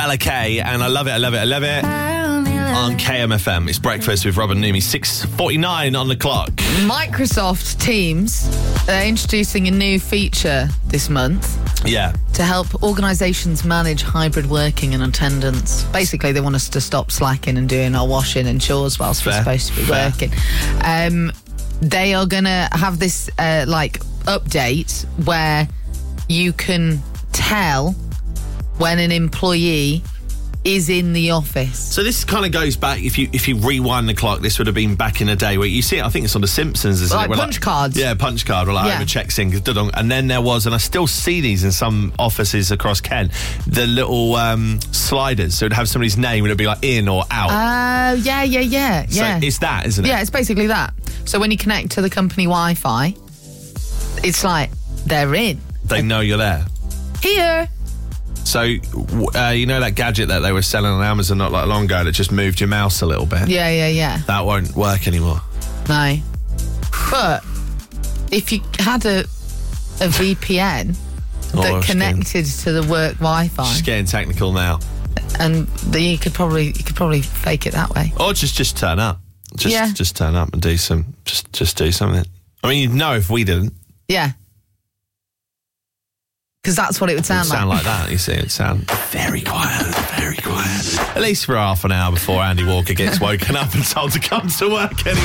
Bella K, and I love it. On KMFM. It's breakfast with Rob and Numi. 6:49 on the clock. Microsoft Teams are introducing a new feature this month. Yeah. To help organisations manage hybrid working and attendance. Basically, they want us to stop slacking and doing our washing and chores whilst we're supposed to be working. They are going to have this update where you can tell when an employee is in the office. So this kind of goes back, if you rewind the clock, this would have been back in the day where you see it, I think it's on The Simpsons, isn't it? Punch cards. Yeah, punch card, or over checks in, and then there was, and I still see these in some offices across Kent, the little sliders, so it'd have somebody's name and it'd be like in or out. Yeah. So it's that, isn't it? Yeah, it's basically that. So when you connect to the company Wi-Fi, it's like they're in. They know you're there. Here. So, you know that gadget that they were selling on Amazon not that long ago that just moved your mouse a little bit? Yeah. That won't work anymore. No. But if you had a VPN that connected to the work Wi-Fi... Just getting technical now. And you could probably fake it that way. Or just turn up. Just turn up and do just do something. I mean, you'd know if we didn't. Yeah. Because that's what it would sound like. It would sound like that, you see. It would sound very quiet. At least for half an hour before Andy Walker gets woken up and told to come to work anyway.